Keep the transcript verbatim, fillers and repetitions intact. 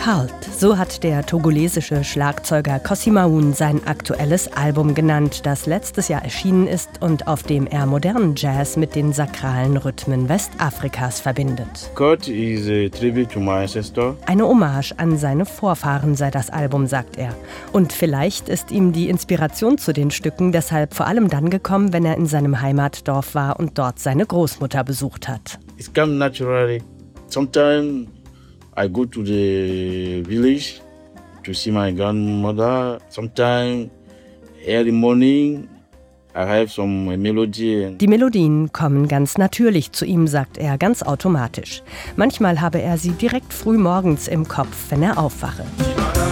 Cult, so hat der togolesische Schlagzeuger Cossimaoun sein aktuelles Album genannt, das letztes Jahr erschienen ist und auf dem er modernen Jazz mit den sakralen Rhythmen Westafrikas verbindet. Cult is a tribute to my ancestor. Eine Hommage an seine Vorfahren sei das Album, sagt er. Und vielleicht ist ihm die Inspiration zu den Stücken deshalb vor allem dann gekommen, wenn er in seinem Heimatdorf war und dort seine Großmutter besucht hat. It comes naturally. Sometimes I go to the village to see my grandmother. Sometimes early morning I have some melody. Die Melodien kommen ganz natürlich zu ihm, sagt er, ganz automatisch. Manchmal habe er sie direkt früh morgens im Kopf, wenn er aufwache.